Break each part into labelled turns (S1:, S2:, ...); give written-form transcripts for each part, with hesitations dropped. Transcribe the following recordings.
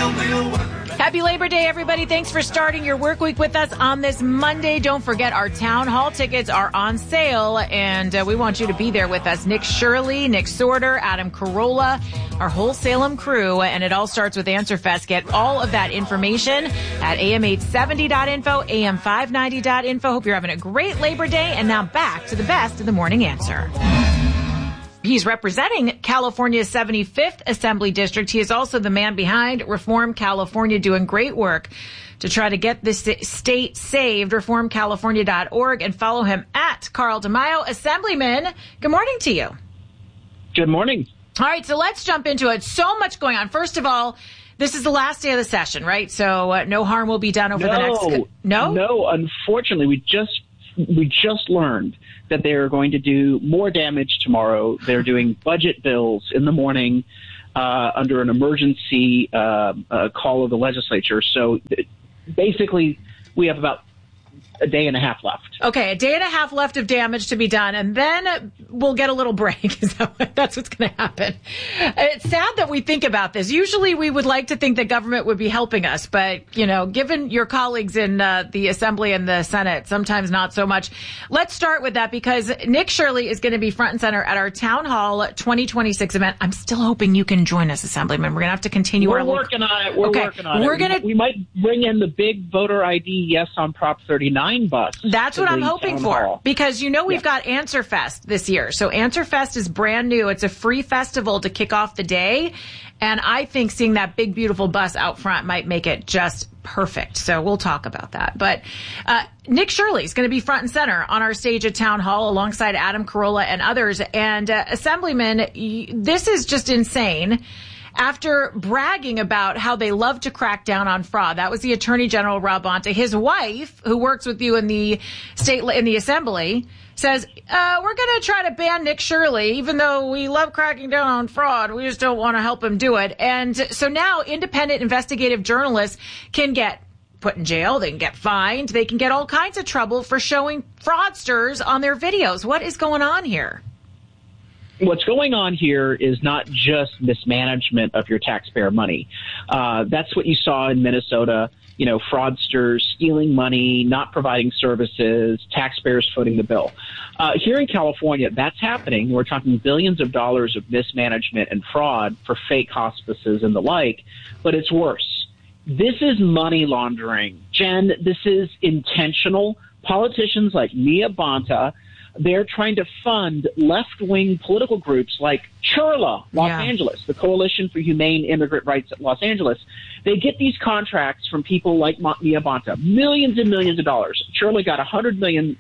S1: Happy Labor Day, everybody. Thanks for starting your work week with us on this Monday. Don't forget our town hall tickets are on sale, and we want you to be there with us. Nick Shirley, Nick Sorter, Adam Carolla, our whole Salem crew, and it all starts with AnswerFest. Get all of that information at am870.info, am590.info. Hope you're having a great Labor Day, and now back to the best of the morning answer. He's representing California's 75th Assembly District. He is also the man behind Reform California, doing great work to try to get this state saved. ReformCalifornia.org, and follow him at Carl DeMaio. Assemblyman, good morning to you.
S2: Good morning.
S1: All right, so let's jump into it. So much going on. First of all, this is the last day of the session, right? So no harm will be done over the next...
S2: No, unfortunately, we just learned that they are going to do more damage tomorrow. They're doing budget bills in the morning under an emergency call of the legislature. So basically, we have about a day and a half left.
S1: Okay, a day and a half left of damage to be done, and then we'll get a little break. That's what's going to happen. It's sad that we think about this. Usually we would like to think that government would be helping us, but, you know, given your colleagues in the Assembly and the Senate, sometimes not so much. Let's start with that, because Nick Shirley is going to be front and center at our Town Hall 2026 event. I'm still hoping you can join us, Assemblyman. We're going to have to continue
S2: We're working on it. We're working on it. We might bring in the big voter ID Yes on Prop 39 bus.
S1: That's what I'm hoping for, because we've got AnswerFest this year. So AnswerFest is brand new. It's a free festival to kick off the day, and I think seeing that big, beautiful bus out front might make it just perfect. So we'll talk about that. But Nick Shirley is going to be front and center on our stage at Town Hall alongside Adam Carolla and others. And Assemblyman, this is just insane. After bragging about how they love to crack down on fraud, that was the Attorney General Rob Bonta. His wife, who works with you in the Assembly, says, we're going to try to ban Nick Shirley, even though we love cracking down on fraud. We just don't want to help him do it. And so now independent investigative journalists can get put in jail. They can get fined. They can get all kinds of trouble for showing fraudsters on their videos. What is going on here?
S2: What's going on here is not just mismanagement of your taxpayer money. That's what you saw in Minnesota, fraudsters stealing money, not providing services, taxpayers footing the bill. Here in California, that's happening. We're talking billions of dollars of mismanagement and fraud for fake hospices and the like, but it's worse. This is money laundering. Jen, this is intentional. Politicians like Mia Bonta, they're trying to fund left-wing political groups like CHRLA, Los Angeles, the Coalition for Humane Immigrant Rights at Los Angeles. They get these contracts from people like Mia Bonta, millions and millions of dollars. CHRLA got $100 million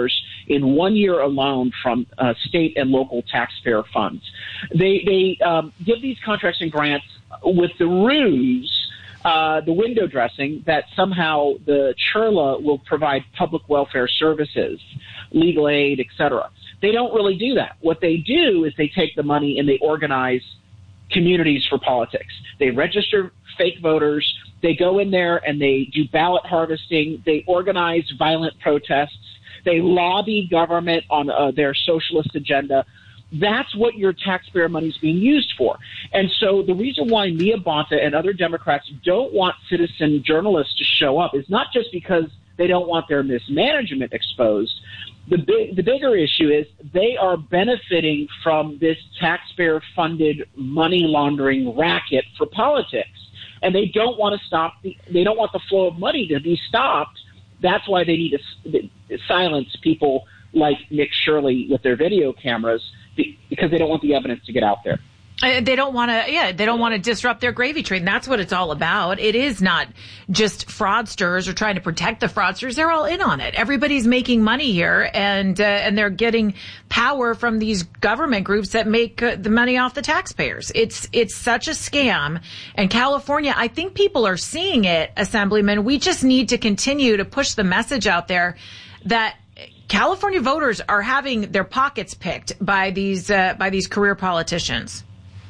S2: in 1 year alone from state and local taxpayer funds. They give these contracts and grants with the ruse, the window dressing, that somehow the CHRLA will provide public welfare services, legal aid, etc. They don't really do that. What they do is they take the money and they organize communities for politics. They register fake voters. They go in there and they do ballot harvesting. They organize violent protests. They lobby government on their socialist agenda. That's what your taxpayer money is being used for. And so the reason why Mia Bonta and other Democrats don't want citizen journalists to show up is not just because they don't want their mismanagement exposed. The bigger issue is they are benefiting from this taxpayer-funded money laundering racket for politics, and they don't want to stop. They don't want the flow of money to be stopped. That's why they need to silence people like Nick Shirley with their video cameras, because they don't want the evidence to get out there.
S1: They don't want to disrupt their gravy train. That's what it's all about. It is not just fraudsters or trying to protect the fraudsters. They're all in on it. Everybody's making money here, and they're getting power from these government groups that make the money off the taxpayers. It's such a scam. And California, I think people are seeing it, Assemblyman. We just need to continue to push the message out there that California voters are having their pockets picked by these career politicians.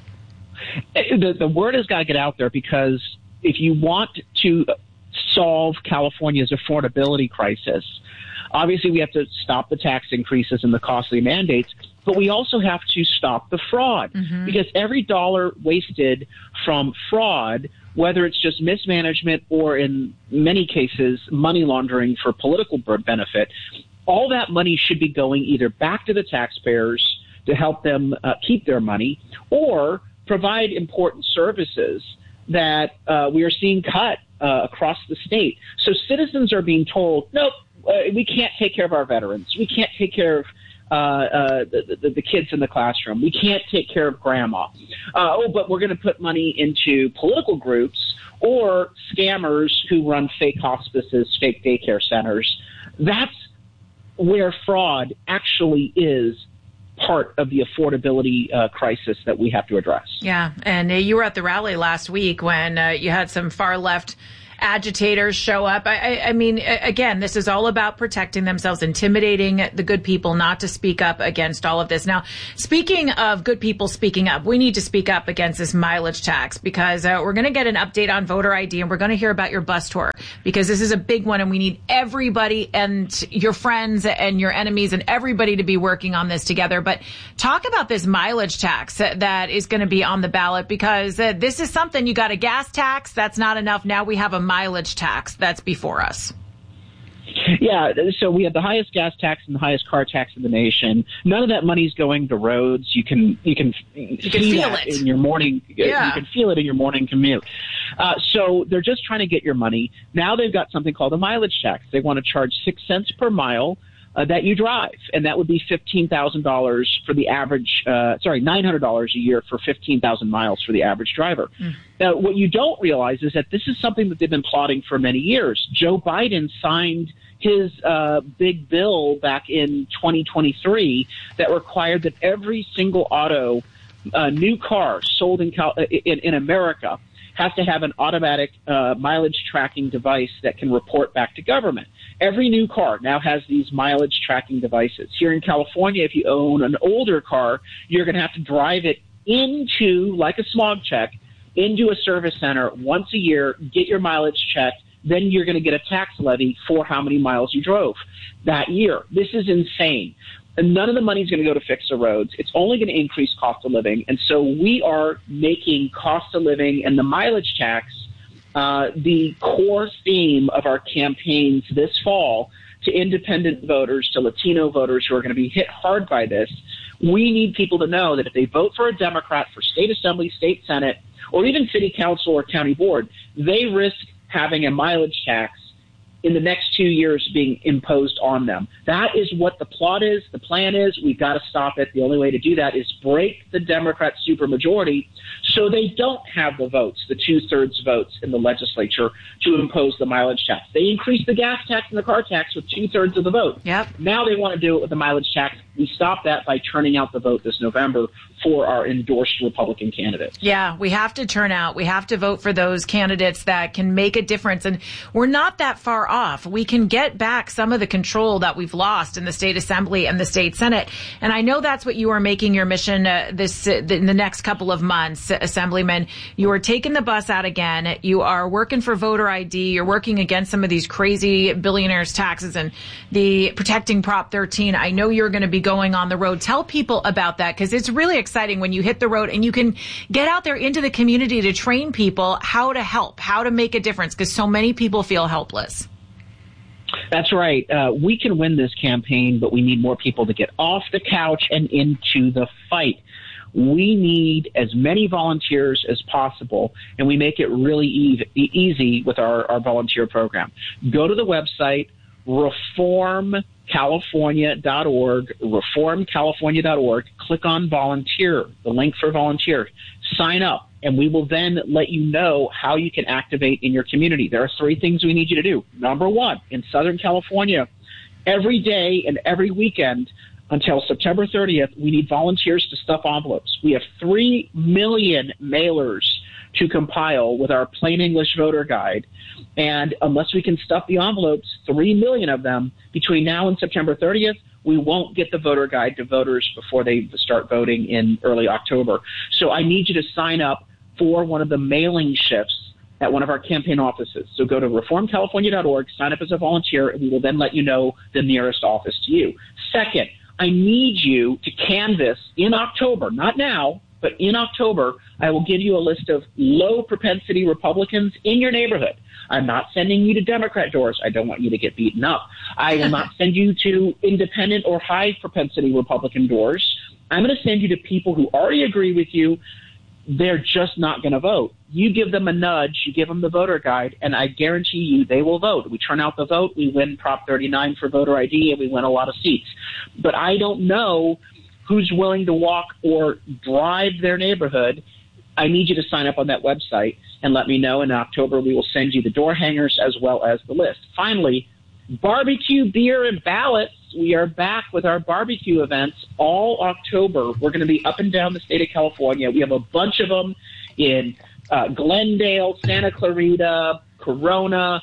S2: The word has got to get out there, because if you want to solve California's affordability crisis, obviously we have to stop the tax increases and the costly mandates, but we also have to stop the fraud, because every dollar wasted from fraud whether it's just mismanagement or in many cases money laundering for political benefit, all that money should be going either back to the taxpayers to help them keep their money or provide important services that we are seeing cut across the state. So citizens are being told, nope, we can't take care of our veterans. We can't take care of the kids in the classroom. We can't take care of grandma. But we're going to put money into political groups or scammers who run fake hospices, fake daycare centers. That's where fraud actually is part of the affordability crisis that we have to address.
S1: Yeah, and you were at the rally last week when you had some far left agitators show up. I mean, again, this is all about protecting themselves, intimidating the good people not to speak up against all of this. Now, speaking of good people speaking up, we need to speak up against this mileage tax because we're going to get an update on voter ID and we're going to hear about your bus tour because this is a big one and we need everybody and your friends and your enemies and everybody to be working on this together. But talk about this mileage tax that is going to be on the ballot because this is something. You got a gas tax. That's not enough. Now we have a mileage tax that's before us.
S2: Yeah, so we have the highest gas tax and the highest car tax in the nation. None of that money's going to roads. You can feel it in your morning. Yeah. You can feel it in your morning commute. So they're just trying to get your money. Now they've got something called a mileage tax. They want to charge 6 cents per mile that you drive, and that would be $15,000 for the average. $900 a year for 15,000 miles for the average driver. Now, what you don't realize is that this is something that they've been plotting for many years. Joe Biden signed his big bill back in 2023 that required that every single new car sold in America has to have an automatic mileage tracking device that can report back to government. Every new car now has these mileage tracking devices. Here in California, if you own an older car, you're going to have to drive it into, like a smog check, into a service center once a year, get your mileage checked, then you're going to get a tax levy for how many miles you drove that year. This is insane. And none of the money is going to go to fix the roads. It's only going to increase cost of living. And so we are making cost of living and the mileage tax the core theme of our campaigns this fall to independent voters, to Latino voters who are going to be hit hard by this. We need people to know that if they vote for a Democrat for state assembly, state senate, or even city council or county board, they risk having a mileage tax in the next 2 years being imposed on them. That is what the plot is. The plan is. We've got to stop it. The only way to do that is break the Democrat supermajority so they don't have the votes, the 2/3 votes in the legislature to impose the mileage tax. They increased the gas tax and the car tax with 2/3 of the vote.
S1: Yep.
S2: Now they want to do it with the mileage tax. We stop that by turning out the vote this November for our endorsed Republican candidates.
S1: Yeah, we have to turn out. We have to vote for those candidates that can make a difference. And we're not that far off. We can get back some of the control that we've lost in the state assembly and the state senate. And I know that's what you are making your mission in the next couple of months, Assemblyman. You are taking the bus out again. You are working for voter ID. You're working against some of these crazy billionaires' taxes and the protecting Prop 13. I know you're going to be going on the road. Tell people about that because it's really exciting when you hit the road and you can get out there into the community to train people how to help, how to make a difference because so many people feel helpless.
S2: That's right. We can win this campaign, but we need more people to get off the couch and into the fight. We need as many volunteers as possible, and we make it really easy with our volunteer program. Go to the website, reformcalifornia.org, click on volunteer, the link for volunteer, sign up, and we will then let you know how you can activate in your community. There are 3 things we need you to do. Number 1, in Southern California, every day and every weekend until September 30th, we need volunteers to stuff envelopes. We have 3 million mailers to compile with our plain English voter guide. And unless we can stuff the envelopes, 3 million of them, between now and September 30th, we won't get the voter guide to voters before they start voting in early October. So I need you to sign up for one of the mailing shifts at one of our campaign offices. So go to reformcalifornia.org, sign up as a volunteer, and we will then let you know the nearest office to you. Second, I need you to canvass in October, not now, but in October, I will give you a list of low propensity Republicans in your neighborhood. I'm not sending you to Democrat doors. I don't want you to get beaten up. I will not send you to independent or high propensity Republican doors. I'm going to send you to people who already agree with you. They're just not going to vote. You give them a nudge, you give them the voter guide, and I guarantee you they will vote. We turn out the vote, we win Prop 39 for voter ID, and we win a lot of seats. But I don't know who's willing to walk or drive their neighborhood. I need you to sign up on that website and let me know. In October, we will send you the door hangers as well as the list. Finally, barbecue, beer, and ballots. We are back with our barbecue events all October. We're going to be up and down the state of California. We have a bunch of them in Glendale, Santa Clarita, Corona,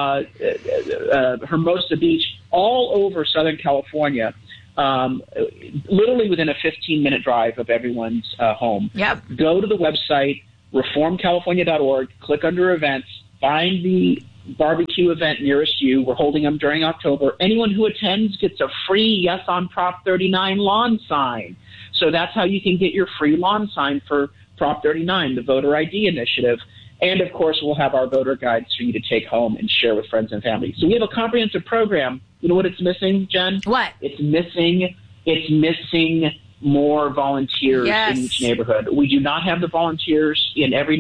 S2: Hermosa Beach, all over Southern California. Literally within a 15-minute drive of everyone's home.
S1: Yep.
S2: Go to the website, reformcalifornia.org, click under events, find the barbecue event nearest you. We're holding them during October. Anyone who attends gets a free Yes on Prop 39 lawn sign. So that's how you can get your free lawn sign for Prop 39, the voter ID initiative. And, of course, we'll have our voter guides for you to take home and share with friends and family. So we have a comprehensive program. You know what it's missing, Jen?
S1: What?
S2: It's missing more volunteers in each neighborhood. We do not have the volunteers in every